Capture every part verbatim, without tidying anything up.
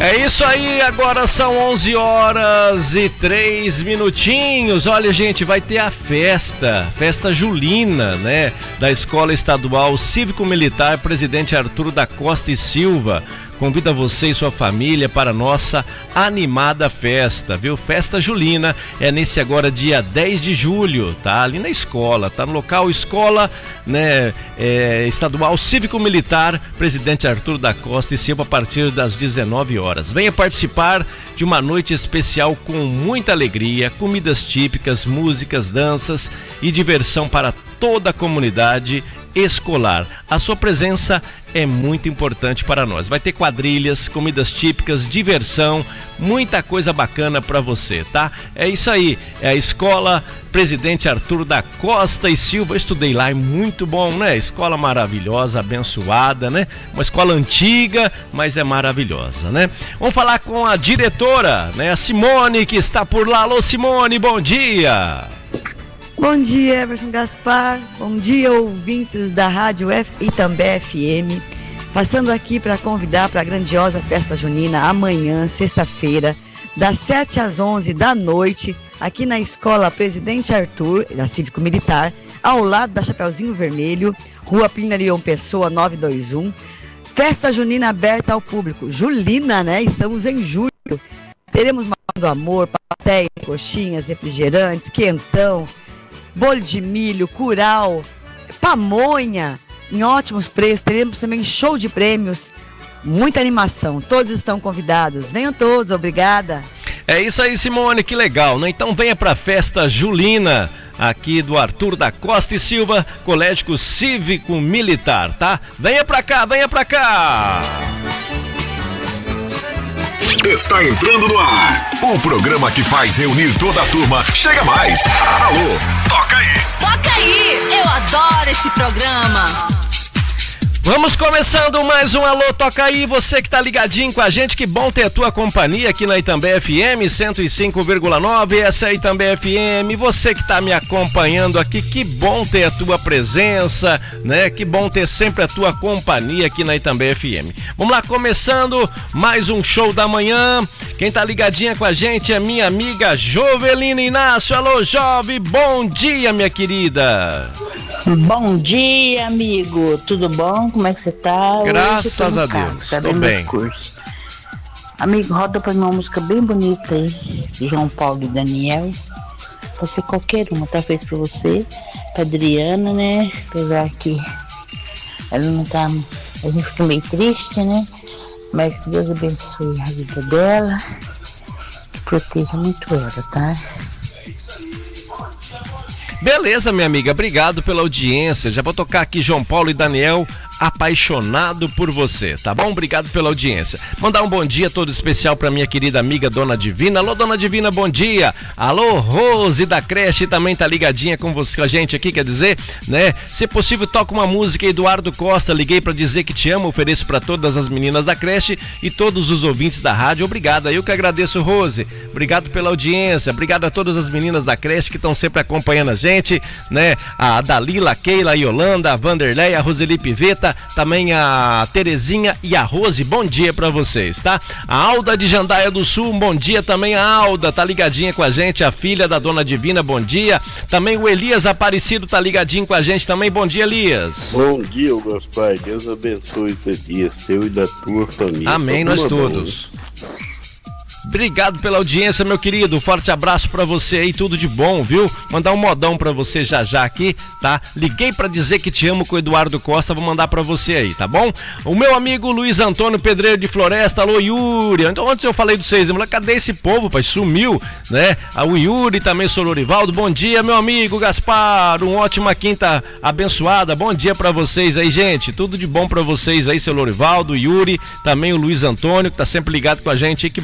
É isso aí, agora são onze horas e três minutinhos. Olha, gente, vai ter a festa, festa julina, né? Da Escola Estadual Cívico-Militar Presidente Arthur da Costa e Silva. Convida você e sua família para a nossa animada festa, viu? Festa julina é nesse agora dia dez de julho, tá? Ali na escola, tá no local Escola, né, é, Estadual Cívico-Militar Presidente Arthur da Costa e Silva a partir das dezenove horas. Venha participar de uma noite especial com muita alegria, comidas típicas, músicas, danças e diversão para toda a comunidade escolar. A sua presença é muito importante para nós. Vai ter quadrilhas, comidas típicas, diversão, muita coisa bacana para você, tá? É isso aí, é a Escola Presidente Arthur da Costa e Silva. Eu estudei lá, é muito bom, né? Escola maravilhosa, abençoada, né? Uma escola antiga, mas é maravilhosa, né? Vamos falar com a diretora, né? A Simone, que está por lá. Alô, Simone, bom dia! Bom dia, Everson Gaspar. Bom dia, ouvintes da Rádio F... Itambé F M. Passando aqui para convidar para a grandiosa festa junina amanhã, sexta-feira, das sete às onze da noite, aqui na Escola Presidente Arthur, da Cívico Militar, ao lado da Chapeuzinho Vermelho, Rua Plínio Leão Pessoa novecentos e vinte e um. Festa junina aberta ao público. Julina, né? Estamos em julho. Teremos Mal do Amor, pastéis, coxinhas, refrigerantes, quentão, bolo de milho, curau, pamonha, em ótimos preços. Teremos também show de prêmios, muita animação. Todos estão convidados. Venham todos, obrigada. É isso aí, Simone, que legal, né? Então venha para a festa julina aqui do Arthur da Costa e Silva, Colégio Cívico Militar, tá? Venha pra cá, venha pra cá! Está entrando no ar, o programa que faz reunir toda a turma. Chega mais, alô, toca aí! Toca aí, eu adoro esse programa. Vamos começando mais um Alô Toca Aí, você que tá ligadinho com a gente, que bom ter a tua companhia aqui na Itambé F M cento e cinco vírgula nove, essa é a Itambé F M, você que tá me acompanhando aqui, que bom ter a tua presença, né, que bom ter sempre a tua companhia aqui na Itambé F M. Vamos lá, começando mais um show da manhã, quem tá ligadinha com a gente é minha amiga Jovelina Inácio. Alô, Jove, bom dia, minha querida. Bom dia, amigo, tudo bom? Como é que você tá? Graças a Deus, tá tô bem. Amigo, roda pra mim uma música bem bonita aí, de João Paulo e Daniel. Pode ser qualquer uma, talvez pra você, pra Adriana, né? Apesar que ela não tá, a gente fica meio triste, né? Mas que Deus abençoe a vida dela, que proteja muito ela, tá? Beleza, minha amiga, obrigado pela audiência. Já vou tocar aqui João Paulo e Daniel, Apaixonado por Você, tá bom? Obrigado pela audiência. Mandar um bom dia todo especial pra minha querida amiga Dona Divina. Alô, Dona Divina, bom dia. Alô, Rose da creche também tá ligadinha com você, com a gente aqui, quer dizer, né? Se possível, toca uma música. Eduardo Costa, liguei pra dizer que te amo, ofereço pra todas as meninas da creche e todos os ouvintes da rádio. Obrigado, eu que agradeço, Rose. Obrigado pela audiência, obrigado a todas as meninas da creche que estão sempre acompanhando a gente, né? A Dalila, a Keila, a Yolanda, a Vanderlei, a Roseli Piveta, também a Terezinha e a Rose, bom dia pra vocês, tá? A Alda de Jandaia do Sul, um bom dia também. A Alda tá ligadinha com a gente, a filha da Dona Divina, bom dia. Também o Elias Aparecido tá ligadinho com a gente também, bom dia, Elias. Bom dia, meus pais, Deus abençoe o dia seu e da tua família. Amém, nós todos. Obrigado pela audiência, meu querido. Forte abraço pra você aí, tudo de bom, viu? Mandar um modão pra você já já aqui, tá? Liguei pra dizer que te amo com o Eduardo Costa, vou mandar pra você aí, tá bom? O meu amigo Luiz Antônio Pedreiro de Floresta, alô Yuri. Ontem eu falei dos seis, mulher, cadê esse povo, pai? Sumiu, né? O Yuri também, sou Lorivaldo. Bom dia, meu amigo Gaspar. Uma ótima quinta abençoada. Bom dia pra vocês aí, gente. Tudo de bom pra vocês aí, seu Lorivaldo, Yuri, também o Luiz Antônio, que tá sempre ligado com a gente aí. Que bom ter acompanhado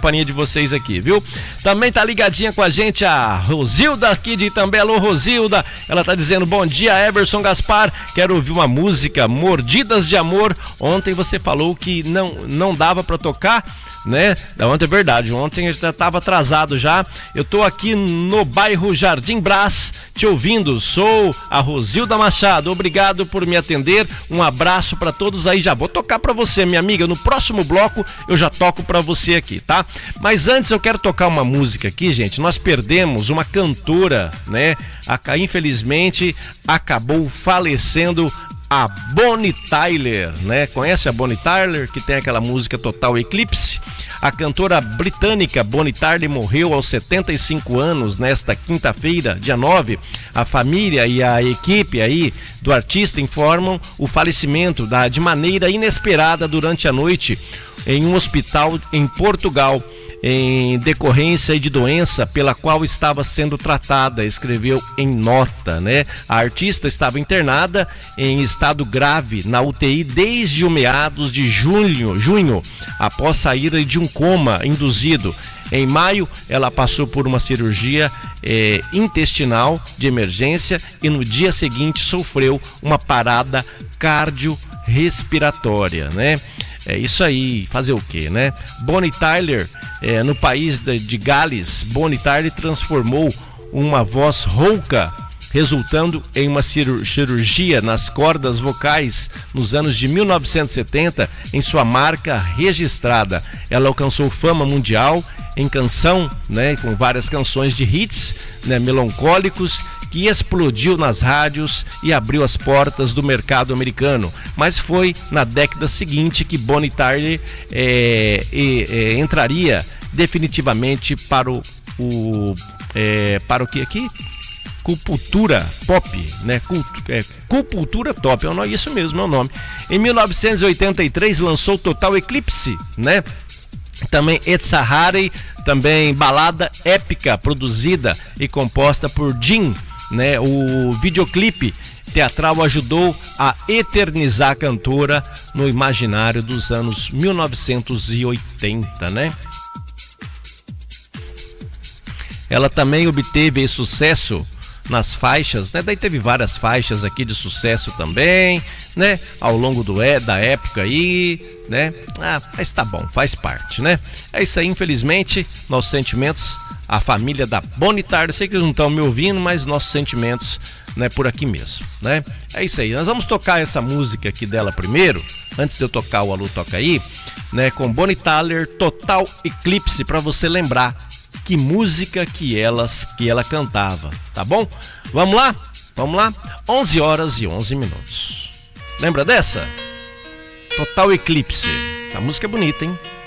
companhia de vocês aqui, viu? Também tá ligadinha com a gente a Rosilda aqui de Itambé. Alô, Rosilda, ela tá dizendo: bom dia, Eberson Gaspar, quero ouvir uma música, Mordidas de Amor. Ontem você falou que não, não dava pra tocar, né? Ontem é verdade, ontem a gente já tava atrasado já. Eu tô aqui no bairro Jardim Brás te ouvindo, sou a Rosilda Machado, obrigado por me atender, um abraço pra todos aí. Já vou tocar pra você, minha amiga, no próximo bloco eu já toco pra você aqui, tá? Mas antes eu quero tocar uma música aqui, gente. Nós perdemos uma cantora, né? A, infelizmente acabou falecendo a Bonnie Tyler, né? Conhece a Bonnie Tyler, que tem aquela música Total Eclipse? A cantora britânica Bonnie Tyler morreu aos setenta e cinco anos nesta quinta-feira, dia nove. A família e a equipe aí do artista informam o falecimento da, de maneira inesperada durante a noite em um hospital em Portugal, em decorrência de doença pela qual estava sendo tratada, escreveu em nota, né? A artista estava internada em estado grave na U T I desde o meados de junho, junho, após sair de um coma induzido. Em maio, ela passou por uma cirurgia eh, intestinal de emergência e no dia seguinte sofreu uma parada cardiorrespiratória, né? É isso aí, fazer o quê, né? Bonnie Tyler, é, no país de, de Gales, Bonnie Tyler transformou uma voz rouca, resultando em uma cirurgia nas cordas vocais nos anos de mil novecentos e setenta em sua marca registrada. Ela alcançou fama mundial em canção, né, com várias canções de hits, né, melancólicos, que explodiu nas rádios e abriu as portas do mercado americano. Mas foi na década seguinte que Bonnie Tyler é, é, entraria definitivamente para o, o é, para o que aqui? Cultura Pop, né? Cult, é, Cultura Top, é o nome, isso mesmo é o nome. Em mil novecentos e oitenta e três lançou Total Eclipse, né? Também It's Sahara, também balada épica produzida e composta por Jim, né? O videoclipe teatral ajudou a eternizar a cantora no imaginário dos anos mil novecentos e oitenta, né? Ela também obteve sucesso nas faixas, né? Daí teve várias faixas aqui de sucesso também, né? Ao longo do, da época aí, né? Ah, mas tá bom, faz parte, né? É isso aí, infelizmente, nossos sentimentos, a família da Bonnie Tyler, sei que eles não estão me ouvindo, mas nossos sentimentos, né, por aqui mesmo, né? É isso aí, nós vamos tocar essa música aqui dela primeiro, antes de eu tocar o Alô Toca Aí, né? Com Bonnie Tyler, Total Eclipse, pra você lembrar que música que, elas, que ela cantava, tá bom? Vamos lá? Vamos lá? onze horas e onze minutos. Lembra dessa? Total Eclipse. Essa música é bonita, hein?